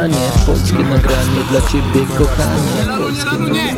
Polskie nagranie dla ciebie, kochanie. Polskie nie!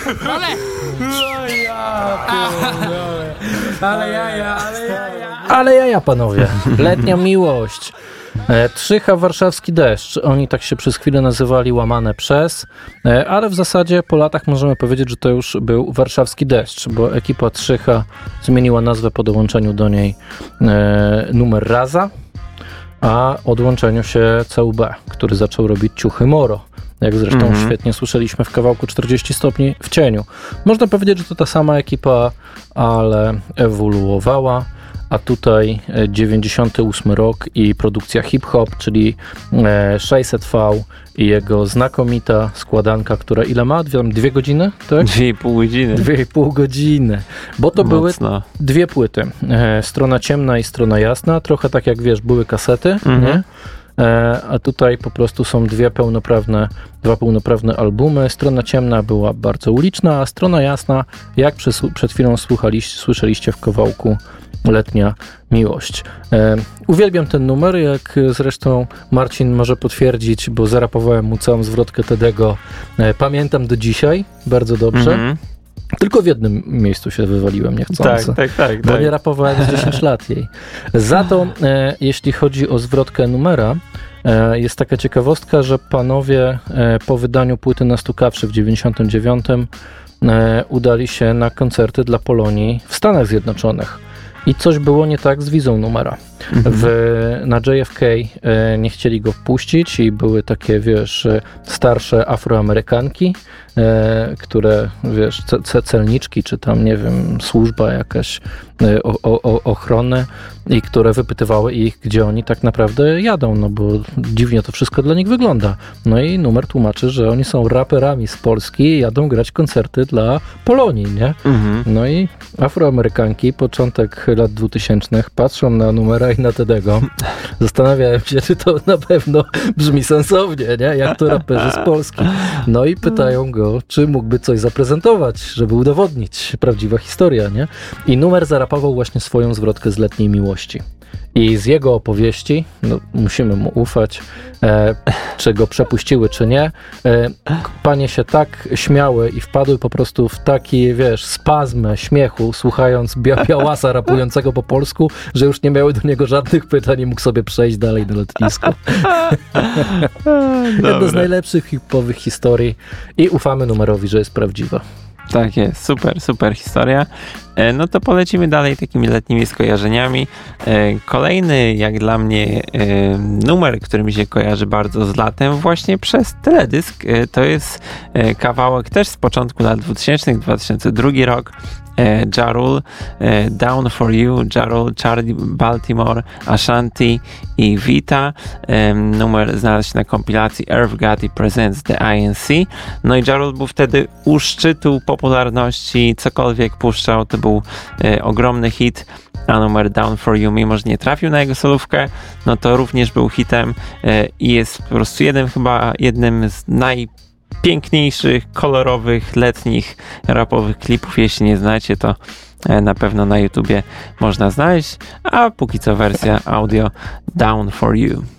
Ale jaja, panowie. Letnia miłość. Trzycha, warszawski deszcz. Oni tak się przez chwilę nazywali, łamane przez, ale w zasadzie po latach możemy powiedzieć, że to już był warszawski deszcz, bo ekipa Trzycha zmieniła nazwę po dołączeniu do niej numer Raza, a odłączeniu się CUB, który zaczął robić ciuchy Moro. Jak zresztą świetnie słyszeliśmy w kawałku 40 stopni w cieniu. Można powiedzieć, że to ta sama ekipa, ale ewoluowała. A tutaj 98 rok i produkcja hip-hop, czyli 600V i jego znakomita składanka, która ile ma? 2 godziny? Tak? 2,5 godziny. 2,5 godziny. Bo to były dwie płyty. Strona ciemna i strona jasna. Trochę tak jak wiesz, były kasety, nie? A tutaj po prostu są dwa pełnoprawne albumy. Strona ciemna była bardzo uliczna, a strona jasna, jak przed chwilą słyszeliście w kawałku, Letnia miłość. Uwielbiam ten numer, jak zresztą Marcin może potwierdzić, bo zarapowałem mu całą zwrotkę Tedego. Pamiętam do dzisiaj bardzo dobrze. Tylko w jednym miejscu się wywaliłem niechcący. Tak. Bo nie rapowałem z 10 lat jej. Za to, jeśli chodzi o zwrotkę numera, jest taka ciekawostka, że panowie po wydaniu płyty Na Stukawszy w 99 udali się na koncerty dla Polonii w Stanach Zjednoczonych. I coś było nie tak z wizą numera. Na JFK nie chcieli go wpuścić i były takie, wiesz, starsze Afroamerykanki, które, wiesz, celniczki, czy tam, nie wiem, służba jakaś ochrony i które wypytywały ich, gdzie oni tak naprawdę jadą, no bo dziwnie to wszystko dla nich wygląda. No i numer tłumaczy, że oni są raperami z Polski i jadą grać koncerty dla Polonii, nie? No i Afroamerykanki, początek lat 2000, patrzą na numera i na Tedego. Zastanawiałem się, czy to na pewno brzmi sensownie, nie? Jak to raperzy z Polski. No i pytają go, czy mógłby coś zaprezentować, żeby udowodnić, prawdziwa historia, nie? I numer zarapował właśnie swoją zwrotkę z Letniej miłości. I z jego opowieści, no musimy mu ufać, czy go przepuściły, czy nie, panie się tak śmiały i wpadły po prostu w taki, wiesz, spazmę śmiechu, słuchając białasa rapującego po polsku, że już nie miały do niego żadnych pytań i mógł sobie przejść dalej do lotniska. Jedna z najlepszych hip-hopowych historii i ufamy numerowi, że jest prawdziwa. Tak jest, super historia. No to polecimy dalej takimi letnimi skojarzeniami. Kolejny, jak dla mnie, numer, który mi się kojarzy bardzo z latem, właśnie przez teledysk, to jest kawałek też z początku lat 2000, 2002 rok. Ja Rule, Down for You, Ja Rule, Charlie Baltimore, Ashanti i Vita. Numer znalazł się na kompilacji Irv Gotti Presents The INC. No i Ja Rule był wtedy u szczytu popularności, cokolwiek puszczał, to był ogromny hit, a numer Down for You, mimo że nie trafił na jego solówkę, no to również był hitem i jest po prostu jednym z najpiękniejszych, kolorowych, letnich, rapowych klipów. Jeśli nie znacie, to na pewno na YouTubie można znaleźć, a póki co wersja audio Down for You.